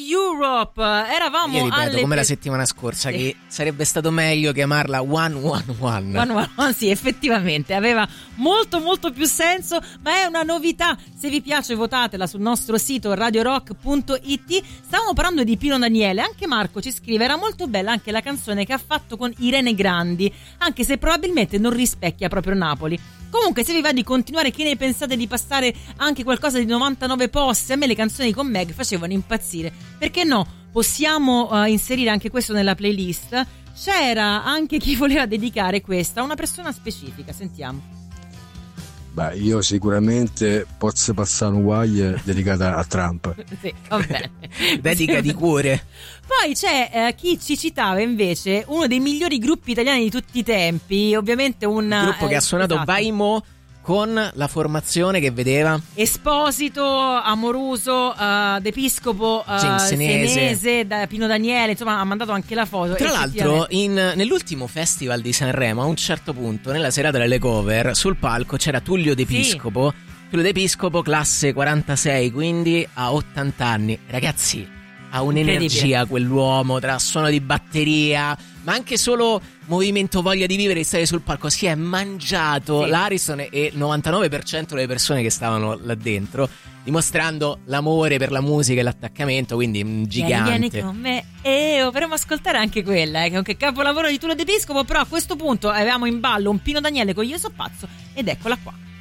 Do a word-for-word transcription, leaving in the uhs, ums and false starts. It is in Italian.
Europe. Eravamo Io ripeto alle come pe- la settimana scorsa sì. che sarebbe stato meglio chiamarla one one one. One One One, sì, effettivamente aveva molto molto più senso, ma è una novità. Se vi piace votatela sul nostro sito radio rock punto it. Stavamo parlando di Pino Daniele, anche Marco ci scrive: era molto bella anche la canzone che ha fatto con Irene Grandi, anche se probabilmente non rispecchia proprio Napoli. Comunque, se vi va di continuare, che ne pensate di passare anche qualcosa di novantanove posti? A me le canzoni con Meg facevano impazzire. Perché no? Possiamo uh, inserire anche questo nella playlist. C'era anche chi voleva dedicare questa a una persona specifica. Sentiamo. Beh, io sicuramente posso passare un guaio dedicata a Trump. Sì, va bene. Dedica di cuore. Poi c'è eh, chi ci citava invece uno dei migliori gruppi italiani di tutti i tempi, ovviamente un Il gruppo che eh, ha suonato esatto. Vai Mo con la formazione che vedeva Esposito, Amoruso, uh, D'Episcopo, uh, James Senese. Senese, da Pino Daniele, insomma ha mandato anche la foto. Tra l'altro in, nell'ultimo festival di Sanremo a un certo punto nella serata delle cover sul palco c'era Tullio D'Episcopo. Sì. Tullio D'Episcopo classe quarantasei, quindi a ottanta anni. Ragazzi, ha un'energia quell'uomo tra suono di batteria ma anche solo movimento, voglia di vivere e stare sul palco. Si è mangiato sì. l'Ariston e il novantanove per cento delle persone che stavano là dentro, dimostrando l'amore per la musica e l'attaccamento, quindi un gigante. Vieni con me e potremmo ascoltare anche quella, eh, che è un capolavoro di Tullio D'Episcopo, però a questo punto avevamo in ballo un Pino Daniele con Io so pazzo ed eccola qua.